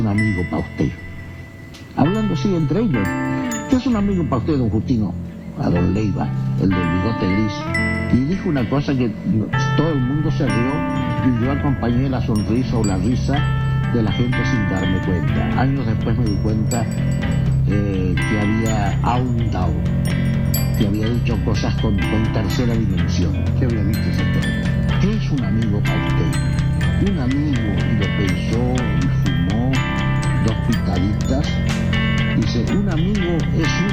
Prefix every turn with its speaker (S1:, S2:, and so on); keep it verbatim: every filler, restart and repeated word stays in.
S1: un amigo para usted? Hablando así entre ellos, ¿qué es un amigo para usted, don Justino? A don Leiva, el del bigote gris. Y dijo una cosa que todo el mundo se rió y yo acompañé la sonrisa o la risa de la gente sin darme cuenta. Años después me di cuenta eh, que había ahondado, que había dicho cosas con, con tercera dimensión. ¿Qué había dicho ese todo? ¿Qué es un amigo para usted? Un amigo, y lo pensó y fumó dos pitaditas. Dice, un amigo es